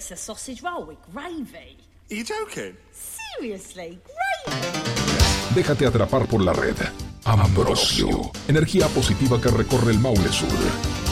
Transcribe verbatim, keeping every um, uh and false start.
It's a sausage roll with gravy. Are you joking? Seriously, gravy. Déjate atrapar por la red. Ambrosio, energía positiva que recorre el Maule Sur.